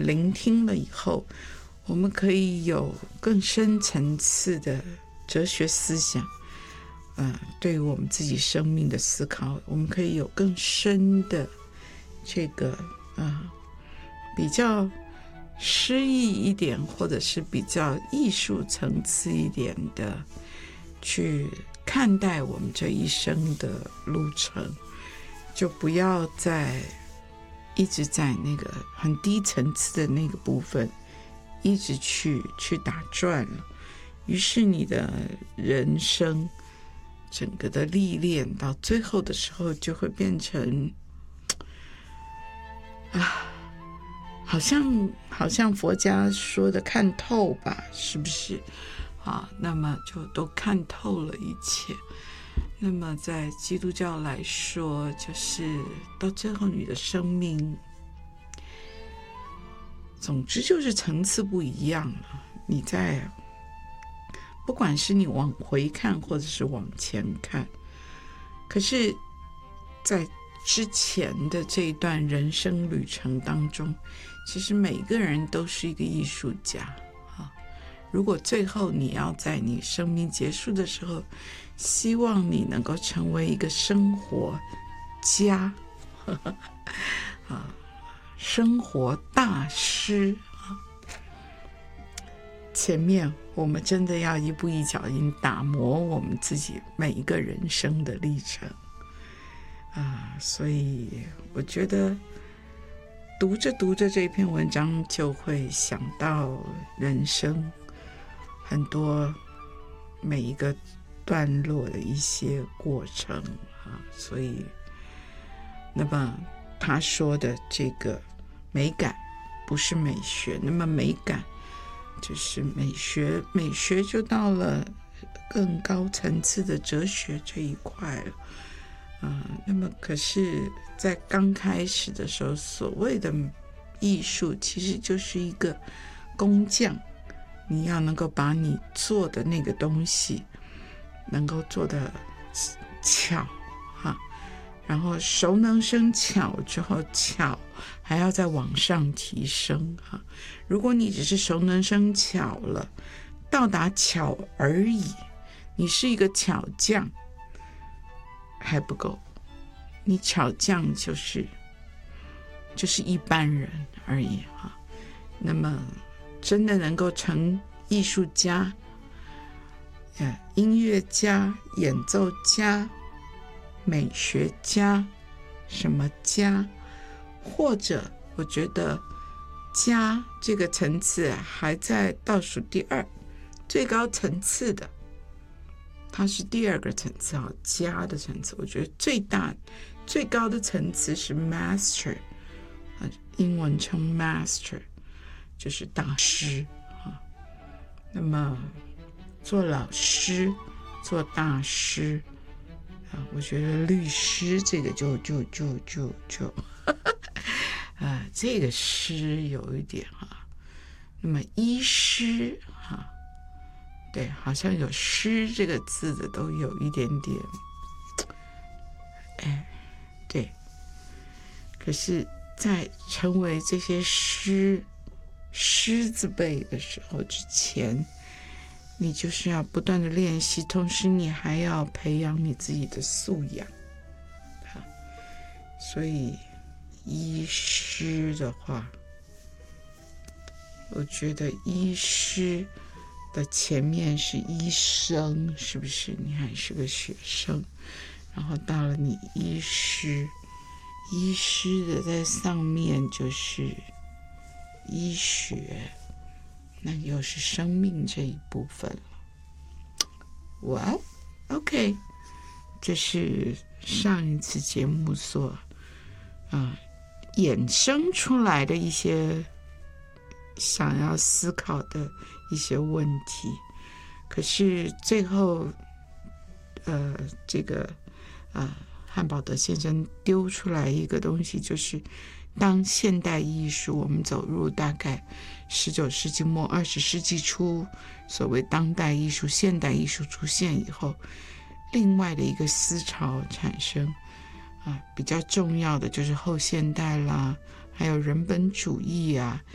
聆听了以后，我们可以有更深层次的哲学思想，对于我们自己生命的思考，我们可以有更深的这个比较诗意一点，或者是比较艺术层次一点的去看待我们这一生的路程，就不要再一直在那个很低层次的那个部分一直去打转了。于是你的人生整个的历练到最后的时候就会变成好像佛家说的看透吧，是不是那么就都看透了一切。那么在基督教来说，就是到最后你的生命总之就是层次不一样了。你在不管是你往回看或者是往前看，可是在之前的这一段人生旅程当中，其实每个人都是一个艺术家。如果最后你要在你生命结束的时候，希望你能够成为一个生活家生活大师。前面我们真的要一步一脚印打磨我们自己每一个人生的历程所以我觉得读着这篇文章，就会想到人生很多每一个段落的一些过程所以那么他说的这个美感不是美学，那么美感就是美学，美学就到了更高层次的哲学这一块了那么可是在刚开始的时候，所谓的艺术其实就是一个工匠，你要能够把你做的那个东西能够做得巧然后熟能生巧之后，巧还要再往上提升如果你只是熟能生巧了，到达巧而已，你是一个巧匠还不够，你巧匠就是一般人而已那么真的能够成艺术家、音乐家、演奏家、美学家，什么家，或者我觉得家这个层次还在倒数第二，最高层次的它是第二个层次家的层次，我觉得最高的层次是 master， 英文称 master， 就是大师那么做老师做大师我觉得律师这个就这个师有一点那么医师对，好像有师这个字的都有一点点对，可是在成为这些师字辈的时候之前，你就是要不断的练习，同时你还要培养你自己的素养所以医师的话，我觉得医师的前面是医生，是不是？你还是个学生，然后到了你医师的在上面就是医学，那又是生命这一部分了。哇 OK， 这是上一次节目所衍生出来的一些想要思考的一些问题。可是最后这个汉堡德先生丢出来一个东西，就是当现代艺术我们走入大概19世纪末20世纪初，所谓当代艺术现代艺术出现以后，另外的一个思潮产生比较重要的就是后现代啦，还有人本主义